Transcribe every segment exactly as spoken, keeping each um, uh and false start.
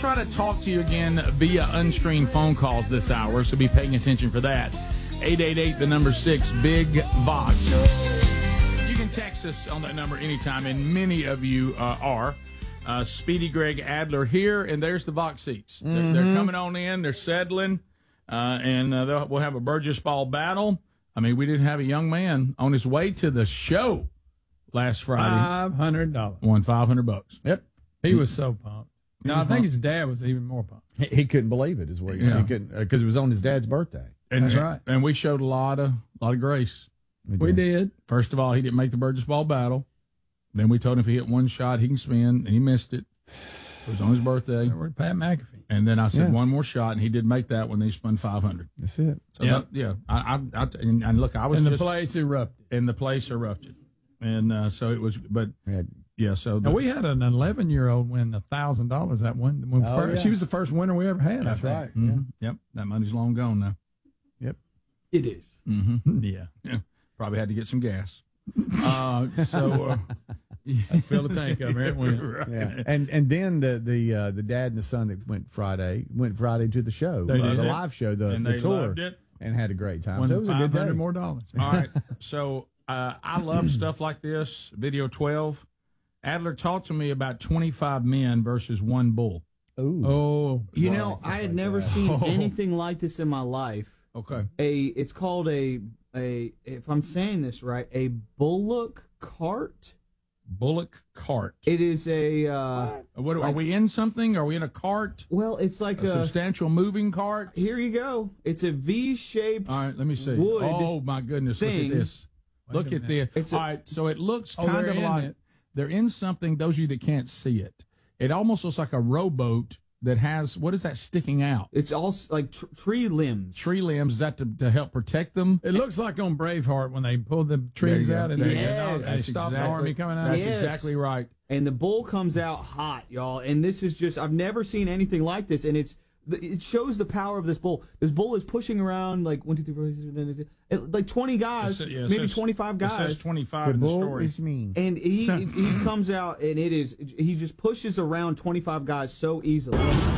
try to talk to you again via unscreened phone calls this hour, so be paying attention for that. eight eight eight, the number six, Big Vox. You can text us on that number anytime, and many of you uh, are. Uh, Speedy Greg Adler here, and there's the Vox seats. Mm-hmm. They're, they're coming on in. They're settling, uh, and uh, we'll have a Burgess Ball battle. I mean, we didn't have a young man on his way to the show last Friday. Five hundred dollars. Won five hundred bucks. Yep. He was so pumped. No, I think pumped. his dad was even more pumped. He, he couldn't believe it, is what he, Yeah. he couldn't, because it was on his dad's birthday. And, That's right. And we showed a lot of lot of grace. We did. First of all, he didn't make the Burgess Ball battle. Then we told him if he hit one shot, he can spin, and he missed it. It was on his birthday. We're Pat McAfee. And then I said Yeah. one more shot, and he did make that when they spun five hundred. That's it. So Yep. that, yeah, I, I, I and, and look, I was And the just, place erupted. and the place erupted, and uh, so it was. But Yeah. yeah, so the, Now, we had an eleven-year-old win one thousand dollars that one. When Oh, first, yeah. She was the first winner we ever had. I That's think. right. mhm, yep, that money's long gone now. Yep. It is. Mm-hmm. Yeah. Yeah, probably had to get some gas. uh, so uh, Fill the tank up. There it went. right. Yeah. And and then the the uh, the dad and the son that went Friday went Friday to the show, They uh, did. the live show, the, and the they tour, loved it. and had a great time. Won So it was a good five day. hundred more dollars. All right. So uh, I love stuff like this. Video twelve. Adler talked to me about twenty-five men versus one bull. Ooh. Oh, You Wow, know, stuff I had like never that. seen Oh. anything like this in my life. Okay. A, it's called a, a, if I'm saying this right, a bullock cart. Bullock cart. It is a, uh, What are we in something? Are we in a cart? well, it's like A a, substantial moving cart? here you go. It's a V-shaped. All right, let me see. Wood oh my goodness! thing. Look at this. Wait Look a at this. It's a- All right, so it looks Oh, kind they're of in like it. they're in something. Those of you that can't see it, it almost looks like a rowboat that has what is that sticking out? It's all s- like tr- tree limbs. Tree limbs. Is that to, to help protect them? it looks like on Braveheart when they pulled the trees There you go. out and There they, you go. they That's stopped the exactly- army coming out. That's Yes. exactly right. And the bull comes out hot, y'all. And this is just, I've never seen anything like this. And it's, it shows the power of this bull. This bull is pushing around like one, two, three, four, six, seven, eight, nine, like twenty guys, It sa- yeah, it maybe says- twenty-five It guys. says twenty-five The in the bull story. is mean. And he he comes out and it is he just pushes around twenty-five guys so easily.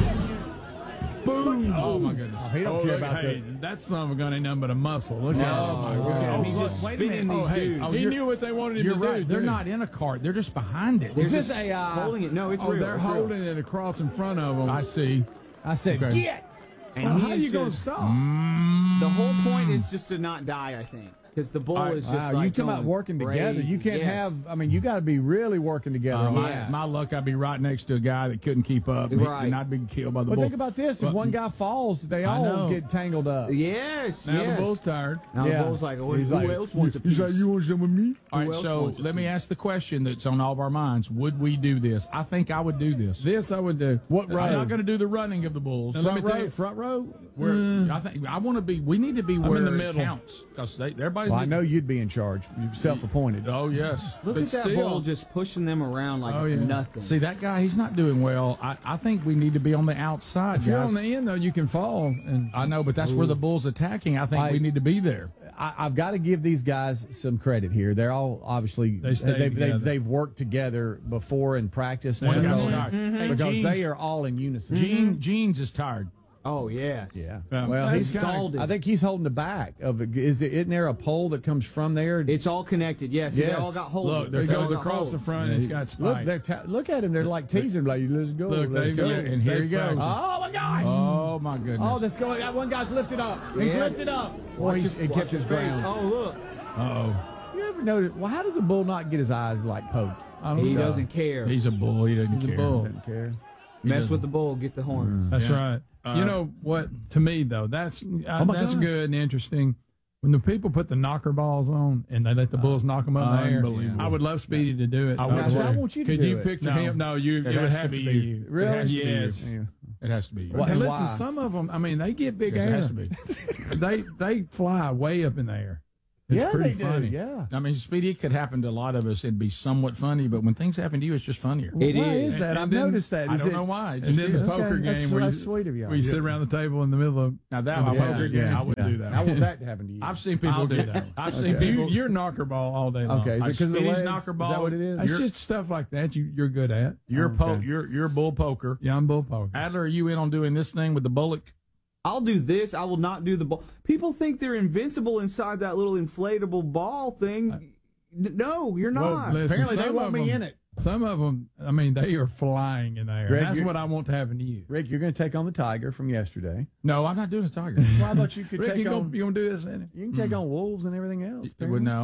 Boom! Oh my goodness! He don't Oh, care look, about hey, that son of a gun ain't nothing but a muscle. Look at Oh, him. my goodness. And he's look, just wait a spinning minute. these Oh, hey, dudes. oh, He you're- knew what they wanted him You're to right. do. They're too. not in a cart. They're just behind it. They're Is this just a, uh, holding it. No, it's Oh, real. they're it's real. holding it across in front of them. I see. I said, Okay. get. And Well, he how are is you going to just- stop? The whole point is just to not die, I think, because the bull is just Wow, like you talking about going working together. You crazy. can't Yes. have, I mean, you got to be really working together. Uh, on my, that. my luck, I'd be right next to a guy that couldn't keep up, and he- Right. and I'd be killed by the But bull. think about this: if Well, one guy falls, they I all know. get tangled up. Yes, Now yes. the bull's tired. Now Yeah. the bull's like, oh, He's who like, else wants a He's piece? like, you want some with me? All Who right, else so wants it, let me please? ask the question that's on all of our minds. Would we do this? I think I would do this. This I would do. What row? I'm not going to do the running of the bulls. Now, let me Front tell row? you, Front row? Where I think I want to be. We need to be where in the it middle. counts because everybody. Well, I know you'd be in charge. You're self-appointed. Oh yes. Look But at that still- bull just pushing them around like Oh, it's yeah. nothing. See that guy? He's not doing well. I, I think we need to be on the outside, If you're guys. on the end, though, you can fall. And I know, but that's where the bull's attacking. I think I- we need to be there. I, I've got to give these guys some credit here. They're all obviously They stay they've, together. they've, they've worked together before in practice One because, guy's tired. Hey, because Jeans- they are all in unison. Gene Jeans is tired. Oh yeah. Yeah. Um, well, that's he's kinda- scalded. I think he's holding the back of it. Is it, isn't there a pole that comes from there? It's all connected. Yes, they Yes. all got hold. Look, of there it They goes all got across the hold. front. and It's got look, spikes. they're ta- look at him. They're like teasing him, like, let's go. Look, let's they go. go. And here he They goes. practice. Oh my gosh! Oh my goodness. Oh, that's going. That one guy's lifted up. He's Yeah. lifted up. Boy, Watch he's, his- he watch kept his face. ground. Oh look, Uh-oh. You ever notice? Well, how does a bull not get his eyes like poked? I don't he know. doesn't care. He's a bull. He doesn't He's a care. bull. Doesn't care. Mess with the bull, get the horns. That's Yeah. right. Uh, you know what? To me, though, that's uh, Oh, my that's gosh. good and interesting. When the people put the knocker balls on and they let the bulls knock them up in the air, Unbelievable. I would love Speedy to do it. I would That's too. right. I want you to Could do you it. picture No. him? No, you. It, It would has have to be you. Really? It has to be you. Yes. Yeah. It has to be you. What- And and listen, why? some of them, I mean, they get big Yes, it air. has to be. they they fly way up in the air. It's yeah, pretty they funny. do. Yeah. I mean, Speedy, it could happen to a lot of us. It'd be somewhat funny, but when things happen to you, it's just funnier. It why is. is that? And I've then- noticed that. I Is don't it- know why. It And just then the is. poker Okay, that's- game where you, that's sweet of you. where you sit around the table in the middle of Now that of the I- poker yeah, game. I wouldn't yeah. do that. I want that to happen to you. I've seen people I'll do do that. that. I've Okay. seen You, people. you're knocker ball all day long. Okay, is Uh, it because of the Speedy's legs? knocker Is ball. that what it is? It's You're- just stuff like that you, you're good at. You're po- Okay. you're you're bull poker. Yeah, I'm bull poker. Adler, are you in on doing this thing with the bullock? I'll do this. I will not do the ball. People think they're invincible inside that little inflatable ball thing. N- no, you're not. Listen, Apparently they some want of me them- in it. Some of them, I mean, they are flying in the air. Greg, That's you're- what I want to happen to you. Rick, you're going to take on the Tiger from yesterday. No, I'm not doing the tiger. Well, I thought you could Rick, take you on. gonna, you gonna do this, man? You can take on wolves and everything else. It would no.